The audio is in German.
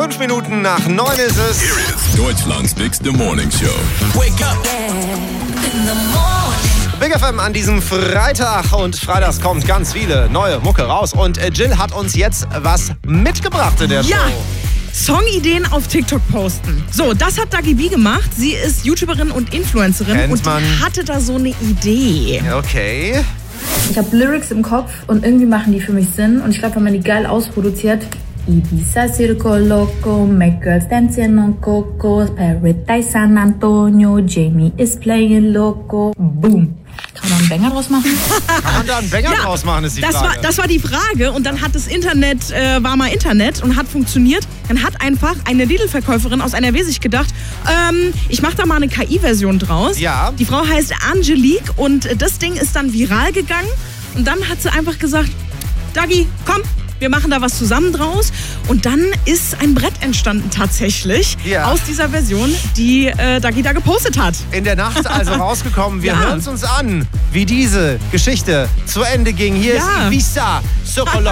5 Minuten nach 9 ist es. Here is Deutschland's Bigste Morning Show. Wake up. In the morning. Big FM an diesem Freitag und freitags kommt ganz viele neue Mucke raus und Jill hat uns jetzt was mitgebracht in der Show. Ja. Songideen auf TikTok posten. So, das hat Dagi B gemacht. Sie ist YouTuberin und Influencerin Kennt und man. hatte da so eine Idee. Okay. Ich habe Lyrics im Kopf und irgendwie machen die für mich Sinn. Und ich glaube, wenn man die geil ausproduziert, Ibiza, Circo Loco, make girls dancing on Coco, Paradise San Antonio, Jamie is playing Loco, boom. Kann man da einen Banger draus machen? Kann man da einen Banger draus machen, ist die Frage. Das war die Frage und dann hat das Internet, war mal Internet und hat funktioniert. Dann hat einfach eine Lidl-Verkäuferin aus NRW sich gedacht, ich mache da mal eine KI-Version draus. Ja. Die Frau heißt Angelique und das Ding ist dann viral gegangen und dann hat sie einfach gesagt, Dagi, komm, wir machen da was zusammen draus. Und dann ist ein Brett entstanden tatsächlich aus dieser Version, die Dagi da gepostet hat. In der Nacht also rausgekommen. Wir Ja. hören es uns an, wie diese Geschichte zu Ende ging. Hier ist Ja. Ibiza, Circo